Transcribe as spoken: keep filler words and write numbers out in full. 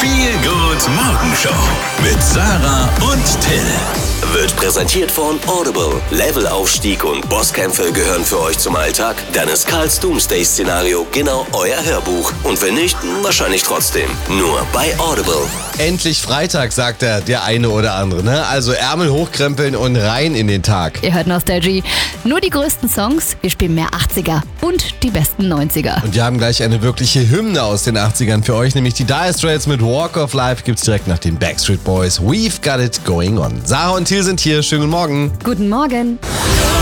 Viel Gut Morgenshow mit Sarah und Till. Wird präsentiert von Audible. Levelaufstieg und Bosskämpfe gehören für euch zum Alltag? Dann ist Karls Doomsday-Szenario genau euer Hörbuch. Und wenn nicht, wahrscheinlich trotzdem. Nur bei Audible. Endlich Freitag, sagt er, der eine oder andere, ne? Also Ärmel hochkrempeln und rein in den Tag. Ihr hört Nostalgie. Nur die größten Songs, wir spielen mehr achtziger und die besten neunziger. Und wir haben gleich eine wirkliche Hymne aus den achtzigern für euch, nämlich die Dire Straits mit Walk of Life gibt's direkt nach den Backstreet Boys. We've got it going on. Sarah und Till sind hier. Schönen guten Morgen. Guten Morgen.